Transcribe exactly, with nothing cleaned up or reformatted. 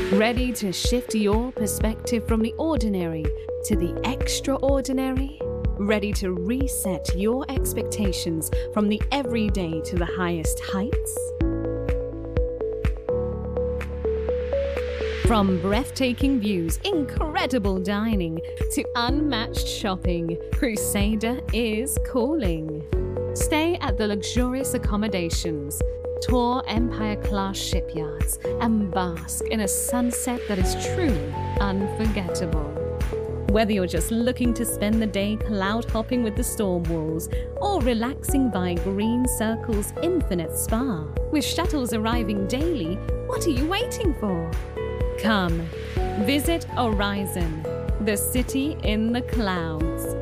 Ready to shift your perspective from the ordinary to the extraordinary? Ready to reset your expectations from the everyday to the highest heights? From breathtaking views, incredible dining, to unmatched shopping, Crusader is calling. Stay at the luxurious accommodations, tour Empire-class shipyards, and bask in a sunset that is truly unforgettable. Whether you're just looking to spend the day cloud hopping with the storm walls or relaxing by Green Circle's infinite spa, with shuttles arriving daily, what are you waiting for? Come, visit Horizon, the city in the clouds.